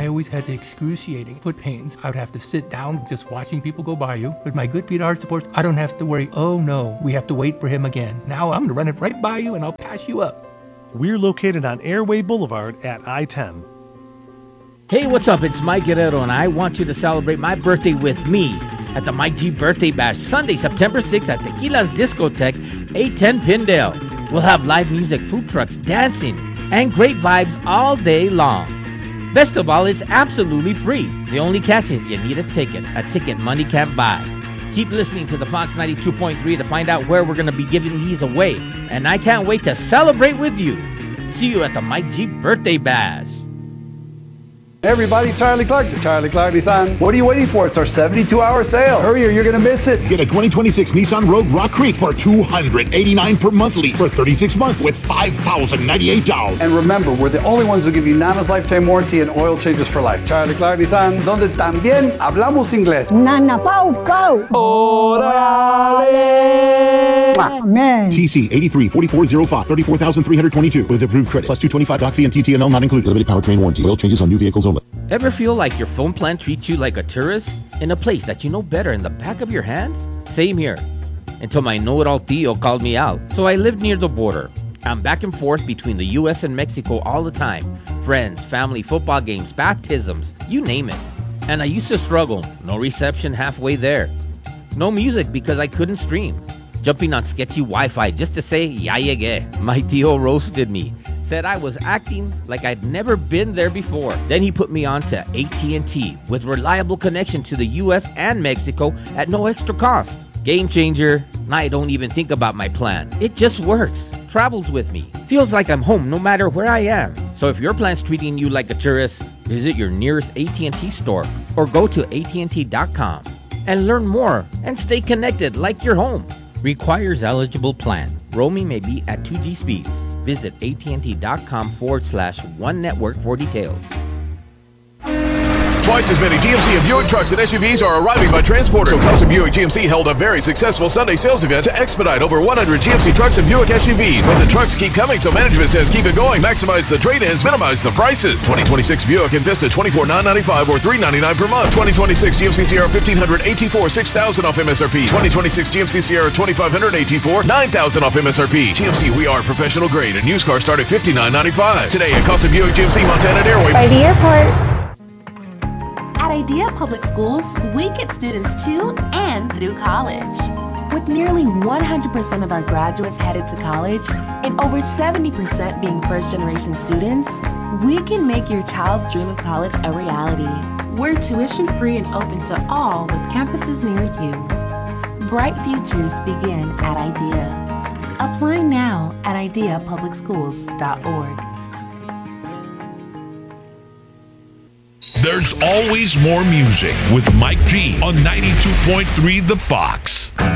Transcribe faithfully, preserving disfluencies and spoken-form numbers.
I always had the excruciating foot pains. I would have to sit down just watching people go by you. With my good Peter Heart supports, I don't have to worry, oh no, we have to wait for him again. Now I'm going to run it right by you and I'll pass you up. We're located on Airway Boulevard at I ten. Hey, what's up? It's Mike Guerrero, and I want you to celebrate my birthday with me at the Mike G Birthday Bash, Sunday, September sixth at Tequila's Discotheque, eight ten Pindale. We'll have live music, food trucks, dancing, and great vibes all day long. Best of all, it's absolutely free. The only catch is you need a ticket, a ticket money can't buy. Keep listening to the Fox ninety-two point three to find out where we're going to be giving these away. And I can't wait to celebrate with you. See you at the Mike G Birthday Bash. Hey everybody, Charlie Clark, the Charlie Clark Nissan. What are you waiting for? It's our seventy-two hour sale. Hurry or you're going to miss it. Get a twenty twenty-six Nissan Rogue Rock Creek for two hundred eighty-nine dollars per month lease for thirty-six months with five thousand ninety-eight dollars. And remember, we're the only ones who give you Nana's lifetime warranty and oil changes for life. Charlie Clark Nissan, donde también hablamos inglés. Nana Pau Pau. Orale. Amen. T C eighty-three forty-four oh five, thirty-four thousand three hundred twenty-two with approved credit plus two twenty-five doc fee and T T N L not included. Limited powertrain warranty. Oil changes on new vehicles only. Ever feel like your phone plan treats you like a tourist in a place that you know better in the back of your hand? Same here. Until my know-it-all Tio called me out. So I lived near the border. I'm back and forth between the U S and Mexico all the time. Friends, family, football games, baptisms, you name it. And I used to struggle. No reception halfway there. No music because I couldn't stream. Jumping on sketchy Wi-Fi just to say, ya llegué. My Tio roasted me. Said I was acting like I'd never been there before. Then he put me on to A T and T with reliable connection to the U S and Mexico at no extra cost. Game changer. I don't even think about my plan. It just works. Travels with me. Feels like I'm home no matter where I am. So if your plan's treating you like a tourist, visit your nearest A T and T store or go to A T and T dot com and learn more and stay connected like you're home. Requires eligible plan. Roaming may be at two G speeds. Visit A T and T dot com forward slash one network for details. Twice as many G M C and Buick trucks and S U Vs are arriving by transporter. So Custom Buick G M C held a very successful Sunday sales event to expedite over one hundred G M C trucks and Buick S U Vs. And the trucks keep coming, so management says keep it going. Maximize the trade-ins, minimize the prices. twenty twenty-six Buick Envista twenty-four thousand nine hundred ninety-five dollars or three hundred ninety-nine dollars per month. twenty twenty-six G M C Sierra fifteen hundred A T four six thousand dollars off M S R P. twenty twenty-six G M C Sierra twenty-five hundred A T four nine thousand dollars off M S R P. G M C, we are professional grade, and used cars start at fifty-nine ninety-five. Today at Custom Buick G M C Montana at Airway. By the airport. At Idea Public Schools, we get students to and through college. With nearly one hundred percent of our graduates headed to college and over seventy percent being first-generation students, we can make your child's dream of college a reality. We're tuition-free and open to all with campuses near you. Bright futures begin at Idea. Apply now at idea public schools dot org. There's always more music with Mike G on ninety-two point three The Fox.